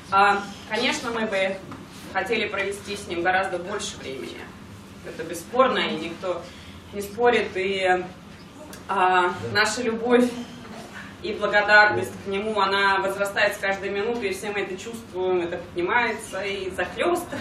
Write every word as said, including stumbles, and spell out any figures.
А, конечно, мы бы хотели провести с ним гораздо больше времени. Это бесспорно, и никто не спорит. И а, наша любовь и благодарность к нему, она возрастает с каждой минутой, и все мы это чувствуем, это поднимается и захлестывает.